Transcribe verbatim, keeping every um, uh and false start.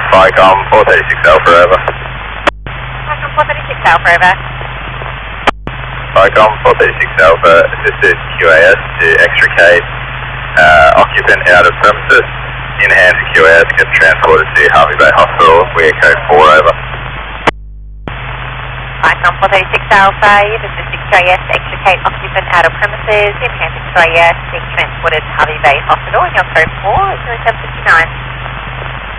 Vicom four thirty-six Alpha, over. Vicom four thirty-six Alpha, over. Vicom four thirty-six Alpha, assisted Q A S to extricate uh, occupant out of premises. In hands of Q A S, gets transported to Harvey Bay Hospital, we're code four, over. Vicom four thirty-six Alpha, you've assisted Q A S to extricate occupant out of premises. In hands of Q A S, being transported to Harvey Bay Hospital, and your code four is zero seven five nine.